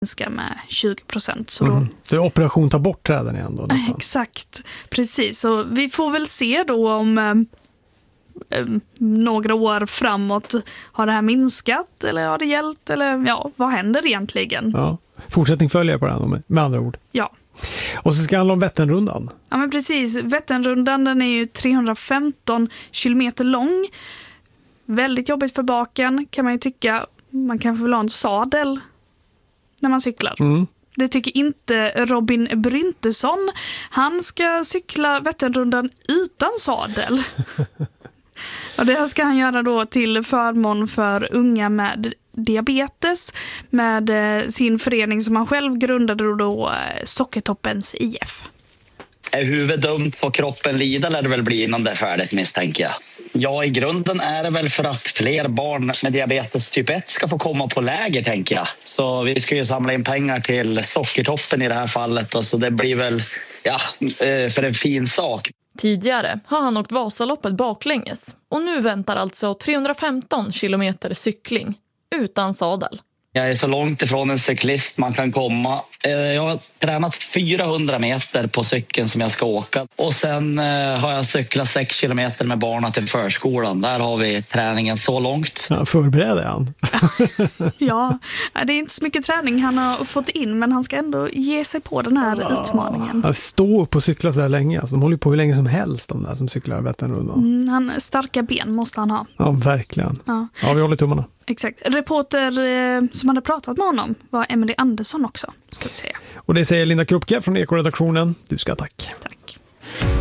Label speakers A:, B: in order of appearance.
A: minska med 20%. Så då...
B: Det är operation ta bort träden igen då? Nästan.
A: Exakt, precis. Så vi får väl se då om några år framåt, har det här minskat eller har det hjälpt, eller ja, vad händer egentligen?
B: Ja. Fortsättning följer på den med andra ord.
A: Ja.
B: Och så ska det handla om Vätternrundan.
A: Ja, men precis. Vätternrundan, den är ju 315 kilometer lång. Väldigt jobbigt för baken, kan man ju tycka. Man kan väl ha en sadel när man cyklar. Det tycker inte Robin Bryntesson. Han ska cykla Vätternrundan utan sadel. Och det här ska han göra då till förmån för unga med diabetes, med sin förening som han själv grundade då, Sockertoppens IF.
C: Är huvudet dumt på kroppen lida lär det väl bli innan det är färdigt, misstänker jag. Ja, i grunden är det väl för att fler barn med diabetes typ 1 ska få komma på läger, tänker jag. Så vi ska ju samla in pengar till Sockertoppen i det här fallet. Och så det blir väl för en fin sak.
D: Tidigare har han åkt Vasaloppet baklänges och nu väntar alltså 315 kilometer cykling utan sadel.
C: Jag är så långt ifrån en cyklist man kan komma. Jag har tränat 400 meter på cykeln som jag ska åka. Och sen har jag cyklat 6 kilometer med barnen till förskolan. Där har vi träningen så långt.
B: Ja, förbereder han?
A: Ja, det är inte så mycket träning han har fått in, men han ska ändå ge sig på den här utmaningen.
B: Han står på cykla så här länge. Alltså, de håller på hur länge som helst, de där som cyklar Vätternrundan.
A: Han starka ben måste han ha.
B: Ja, verkligen. Ja, vi håller tummarna.
A: Exakt. Reporter som hade pratat med honom var Emily Andersson också, ska vi säga.
B: Och det säger Linda Krupke från Ekoredaktionen. Du ska tack.
A: Tack.